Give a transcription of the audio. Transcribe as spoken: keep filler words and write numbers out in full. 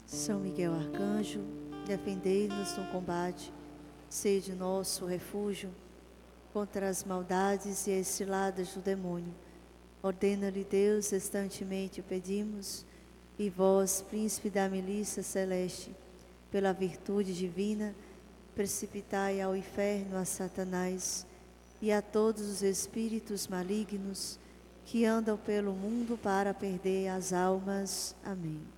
São Miguel Arcanjo, defendei-nos no combate, sede nosso refúgio contra as maldades e as ciladas do demônio. Ordena-lhe Deus, instantemente o pedimos, e vós, príncipe da milícia celeste, pela virtude divina, precipitai ao inferno a Satanás e a todos os espíritos malignos que andam pelo mundo para perder as almas. Amém.